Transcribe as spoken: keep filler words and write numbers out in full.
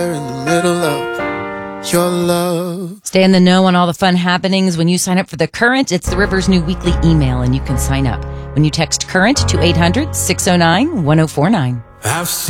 in the middle of your love. Stay in the know on all the fun happenings when you sign up for The Current. It's the River's new weekly email, and you can sign up when you text CURRENT to eight hundred, six oh nine, one oh four nine. I've seen